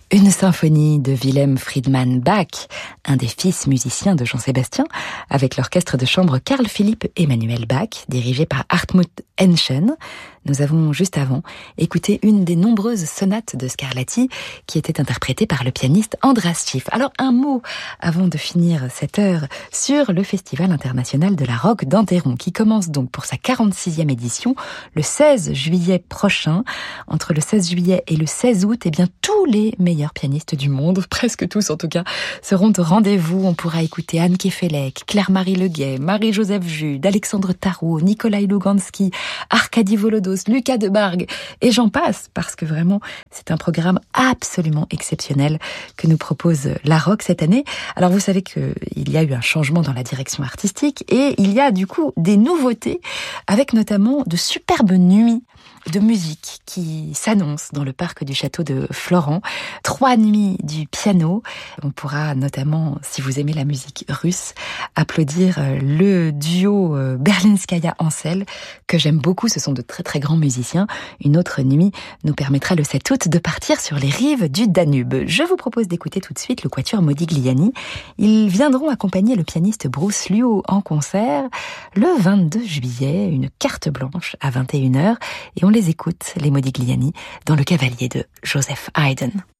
Une symphonie de Wilhelm Friedman Bach, un des fils musiciens de Jean-Sébastien, avec l'orchestre de chambre Carl Philipp Emanuel Bach, dirigé par Hartmut Engchen. Nous avons juste avant écouté une des nombreuses sonates de Scarlatti qui était interprétée par le pianiste Andras Schiff. Alors un mot avant de finir cette heure sur le Festival international de la rock d'Anteron qui commence donc pour sa 46e édition le 16 juillet prochain. Entre le 16 juillet et le 16 août, eh bien tous les meilleurs pianistes du monde, presque tous en tout cas, seront au rendez-vous. On pourra écouter Anne Kefelec, Claire-Marie Leguet, Marie-Joseph Jude, Alexandre Tarot, Nikolai Lugansky, Arkady Volodos, Lucas Debargue, et j'en passe, parce que vraiment, c'est un programme absolument exceptionnel que nous propose la rock cette année. Alors vous savez qu'il y a eu un changement dans la direction artistique, et il y a du coup des nouveautés, avec notamment de superbes nuits de musique qui s'annoncent dans le parc du château de Florent. 3 nuits du piano. On pourra notamment, si vous aimez la musique russe, applaudir le duo Berlinskaya-Ansel, que j'aime beaucoup. Ce sont de très très grands musiciens. Une autre nuit nous permettra le 7 août de partir sur les rives du Danube. Je vous propose d'écouter tout de suite le quatuor Modigliani. Ils viendront accompagner le pianiste Bruce Luo en concert le 22 juillet, une carte blanche à 21h, et on les écoute, les Modigliani, dans le Cavalier de Joseph Haydn.